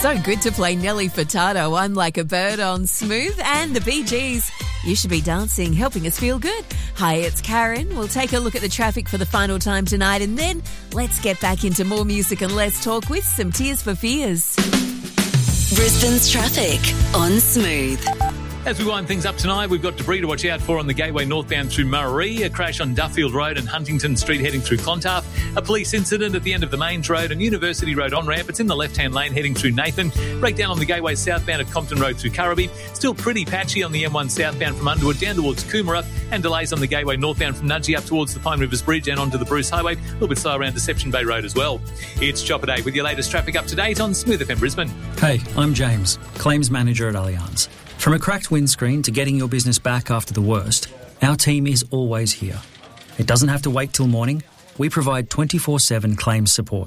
So good to play Nelly Furtado, I'm Like a Bird on Smooth, and the Bee Gees. You should be dancing, helping us feel good. Hi, it's Karen. We'll take a look at the traffic for the final time tonight, and then let's get back into more music and less talk with some Tears for Fears. Brisbane's traffic on Smooth. As we wind things up tonight, we've got debris to watch out for on the Gateway northbound through Murray, a crash on Duffield Road and Huntington Street heading through Clontarf, a police incident at the end of the Mains Road and University Road on-ramp. It's in the left-hand lane heading through Nathan. Breakdown on the Gateway southbound at Compton Road through Currabee. Still pretty patchy on the M1 southbound from Underwood down towards Coomera, and delays on the Gateway northbound from Nudgee up towards the Pine Rivers Bridge and onto the Bruce Highway. A little bit slow around Deception Bay Road as well. It's Chopper Day with your latest traffic up to date on Smooth FM Brisbane. Hey, I'm James, Claims Manager at Allianz. From a cracked windscreen to getting your business back after the worst, our team is always here. It doesn't have to wait till morning. We provide 24/7 claims support.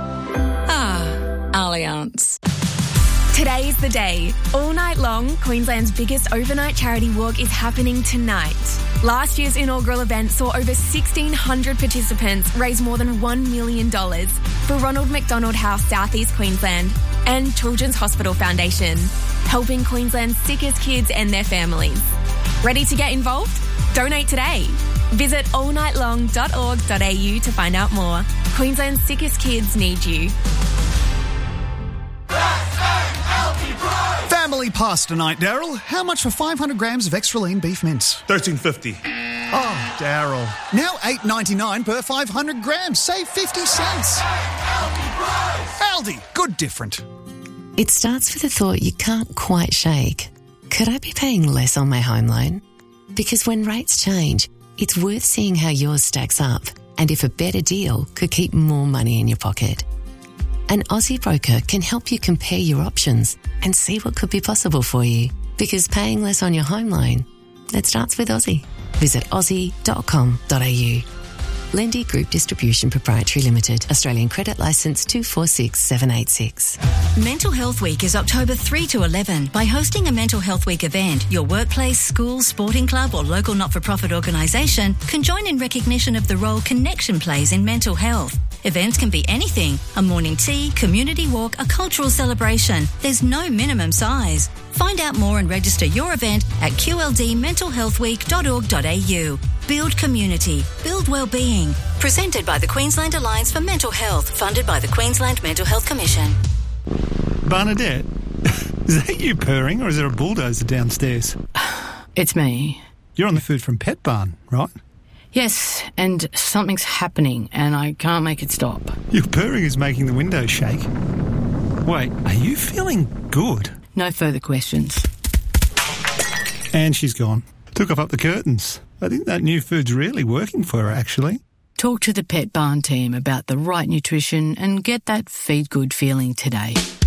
Allianz. Today's the day. All night long, Queensland's biggest overnight charity walk is happening tonight. Last year's inaugural event saw over 1,600 participants raise more than $1 million for Ronald McDonald House, South East Queensland, and Children's Hospital Foundation, helping Queensland's sickest kids and their families. Ready to get involved? Donate today. Visit allnightlong.org.au to find out more. Queensland's sickest kids need you. Family pasta tonight, Daryl. How much for 500 grams of extra lean beef mince? $13.50. Oh, Daryl. Now $8.99 per 500 grams. Save 50 cents. Aldi. Good different. It starts with a thought you can't quite shake. Could I be paying less on my home loan? Because when rates change, it's worth seeing how yours stacks up and if a better deal could keep more money in your pocket. An Aussie broker can help you compare your options and see what could be possible for you. Because paying less on your home loan, it starts with Aussie. Visit aussie.com.au. Lendy Group Distribution Proprietary Limited. Australian Credit Licence 246786. Mental Health Week is October 3 to 11. By hosting a Mental Health Week event, your workplace, school, sporting club or local not-for-profit organisation can join in recognition of the role Connection plays in mental health. Events can be anything: a morning tea, community walk, a cultural celebration. There's no minimum size. Find out more and register your event at qldmentalhealthweek.org.au. Build community. Build wellbeing. Presented by the Queensland Alliance for Mental Health, funded by the Queensland Mental Health Commission. Bernadette, is that you purring or is there a bulldozer downstairs? It's me. You're on the Food from Pet Barn, right? Yes, and something's happening and I can't make it stop. Your purring is making the windows shake. Wait, are you feeling good? No further questions. And she's gone. Took off up the curtains. I think that new food's really working for her, actually. Talk to the Pet Barn team about the right nutrition and get that feed good feeling today.